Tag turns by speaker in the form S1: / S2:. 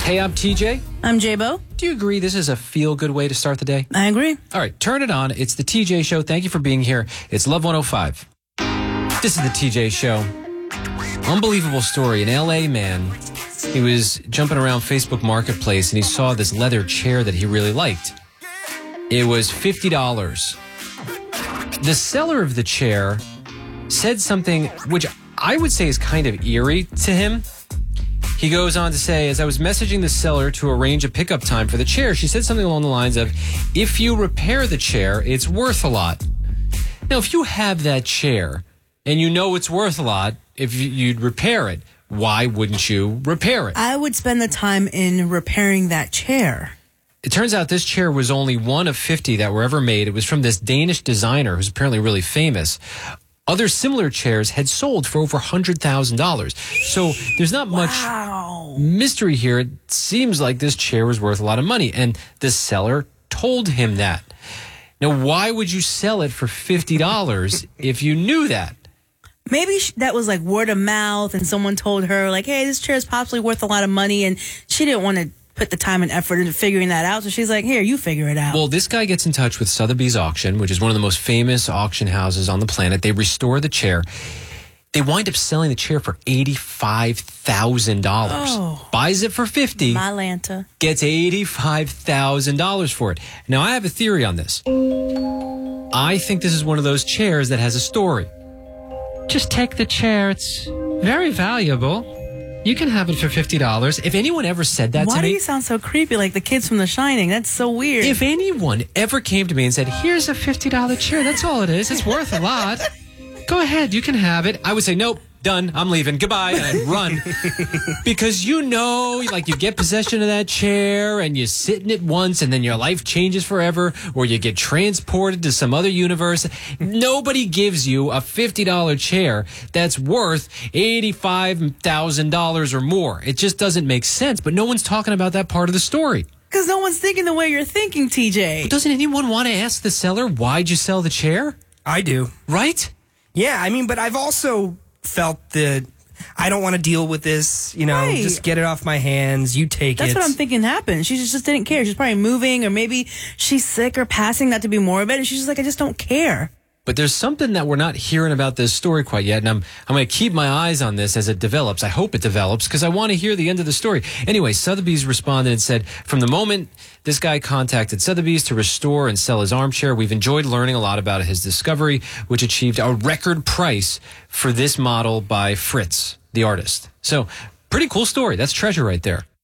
S1: Hey, I'm TJ.
S2: I'm J-Bo.
S1: Do you agree this is a feel-good way to start the day?
S2: I agree.
S1: All right, turn it on. It's the TJ Show. Thank you for being here. It's Love 105. This is the TJ Show. Unbelievable story. An L.A. man, he was jumping around Facebook Marketplace, and he saw this leather chair that he really liked. It was $50. The seller of the chair said something which I would say is kind of eerie to him. He goes on to say, as I was messaging the seller to arrange a pickup time for the chair, she said something along the lines of, if you repair the chair, it's worth a lot. Now, if you have that chair and you know it's worth a lot, if you'd repair it, why wouldn't you repair it?
S2: I would spend the time in repairing that chair.
S1: It turns out this chair was only one of 50 that were ever made. It was from this Danish designer who's apparently really famous. Other similar chairs had sold for over $100,000. So there's not much mystery here. It seems like this chair was worth a lot of money, and the seller told him that. Now, why would you sell it for $50 if you knew that?
S2: Maybe that was like word of mouth, and someone told her, like, hey, this chair is possibly worth a lot of money, and she didn't want to put the time and effort into figuring that out. So she's like, here, you figure it out.
S1: Well, this guy gets in touch with Sotheby's Auction, which is one of the most famous auction houses on the planet. They restore the chair. They wind up selling the chair for $85,000.
S2: Oh.
S1: Buys it for $50,000.
S2: My Lanta.
S1: Gets $85,000 for it. Now, I have a theory on this. I think this is one of those chairs that has a story. Just take the chair. It's very valuable. You can have it for $50. If anyone ever said that to me...
S2: Why do you sound so creepy, like the kids from The Shining? That's so weird.
S1: If anyone ever came to me and said, here's a $50 chair, that's all it is. It's worth a lot. Go ahead, you can have it. I would say, nope, done, I'm leaving, goodbye, and I'd run. Because you know, like you get possession of that chair and you sit in it once and then your life changes forever, or you get transported to some other universe. Nobody gives you a $50 chair that's worth $85,000 or more. It just doesn't make sense, but no one's talking about that part of the story.
S2: Because no one's thinking the way you're thinking, TJ.
S1: But doesn't anyone want to ask the seller, why'd you sell the chair?
S3: I do.
S1: Right?
S3: Yeah, I mean, but I've also felt that I don't want to deal with this, you know,
S2: Right.
S3: Just get it off my hands, you take
S2: That's
S3: it.
S2: what I'm thinking happened. She just didn't care. She's probably moving, or maybe she's sick or passing, not to be morbid, and she's just like, I just don't care.
S1: But there's something that we're not hearing about this story quite yet, and I'm going to keep my eyes on this as it develops. I hope it develops, because I want to hear the end of the story. Anyway, Sotheby's responded and said, from the moment this guy contacted Sotheby's to restore and sell his armchair, we've enjoyed learning a lot about his discovery, which achieved a record price for this model by Fritz, the artist. So, pretty cool story. That's treasure right there.